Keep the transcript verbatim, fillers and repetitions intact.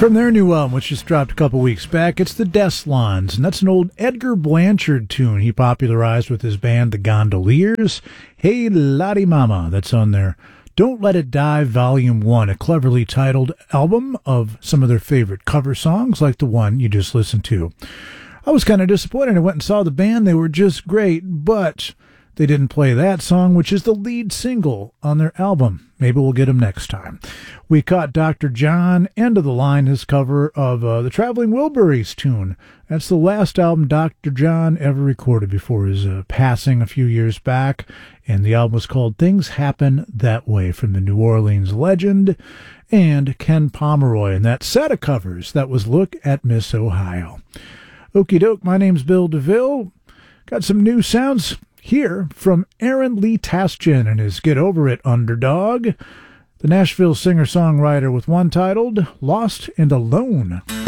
From their new album, which just dropped a couple weeks back, it's the Deslons, and that's an old Edgar Blanchard tune he popularized with his band, the Gondoliers. Hey Lottie Mama, that's on there. Don't Let It Die Volume one, a cleverly titled album of some of their favorite cover songs, like the one you just listened to. I was kind of disappointed. I went and saw the band. They were just great, but they didn't play that song, which is the lead single on their album. Maybe we'll get them next time. We caught Doctor John, End of the Line, his cover of uh, the Traveling Wilburys tune. That's the last album Doctor John ever recorded before his uh, passing a few years back, and the album was called Things Happen That Way, from the New Orleans legend and Ken Pomeroy, and that set of covers, that was Look at Miss Ohio. Okie doke, my name's Bill DeVille. Got some new sounds here from Aaron Lee Tasjan and his Get Over It Underdog, the Nashville singer-songwriter with one titled Lost and Alone.